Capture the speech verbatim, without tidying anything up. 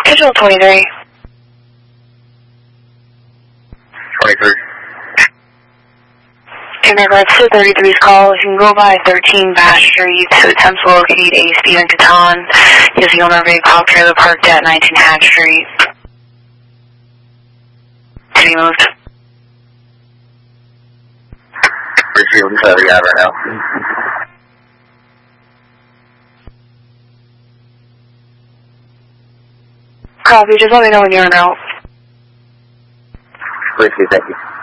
Visual twenty-three. twenty-three. In regards to thirty-three's call, if you can go by thirteen Bass Street to attempt to locate a Stephen Catan using owner of a pop trailer parked at nineteen Hatch Street. To be moved. Receiving the guy right now. Copy, just let me know when you're out. Received, thank you.